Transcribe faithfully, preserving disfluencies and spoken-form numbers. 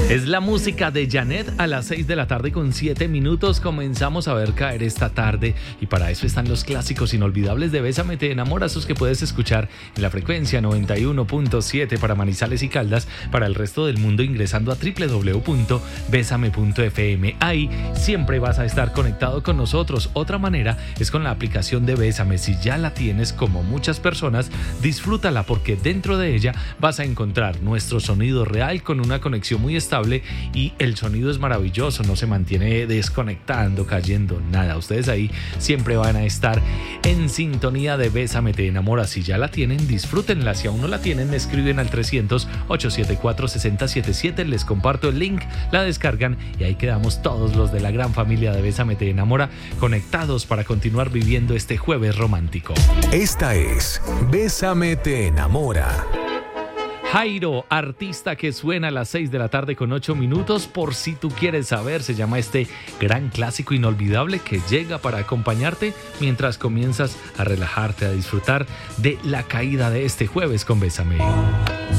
Es la música de Janet a las seis de la tarde con siete minutos. Comenzamos a ver caer esta tarde y para eso están los clásicos inolvidables de Bésame Te Enamora, esos que puedes escuchar en la frecuencia noventa y uno punto siete para Manizales y Caldas, para el resto del mundo ingresando a doble u doble u doble u punto besame punto efe eme. Ahí siempre vas a estar conectado con nosotros. Otra manera es con la aplicación de Bésame. Si ya la tienes, como muchas personas, disfrútala porque dentro de ella vas a encontrar nuestro sonido real con una conexión muy estable y el sonido es maravilloso, no se mantiene desconectando, cayendo, nada. Ustedes ahí siempre van a estar en sintonía de Bésame Te Enamora. Si ya la tienen, disfrútenla. Si aún no la tienen, me escriben al trescientos, ochocientos setenta y cuatro, sesenta setenta y siete, les comparto el link, la descargan y ahí quedamos todos los de la gran familia de Bésame Te Enamora conectados para continuar viviendo este jueves romántico. Esta es Bésame Te Enamora. Jairo, artista que suena a las seis de la tarde con ocho minutos. Por si tú quieres saber, se llama este gran clásico inolvidable que llega para acompañarte mientras comienzas a relajarte, a disfrutar de la caída de este jueves con Bésame.